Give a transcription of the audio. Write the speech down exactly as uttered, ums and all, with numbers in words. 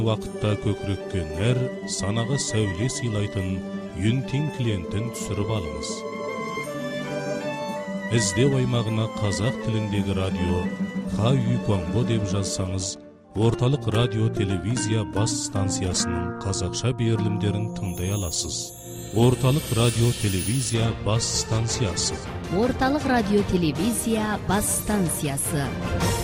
Вақытта көкірекке санаға сәуле сыйлайтын Юнтин клиентін түсіріп алыңыз. Іздеу аймағына қазақ тіліндегі радио Ха-Үй Конго деп жазсаңыз, орталық радио телевизия бас станциясының қазақша берілімдерін тыңдай аласыз. Орталық радио телевизия бас станциясы. Орталық радио телевизия бас станциясы.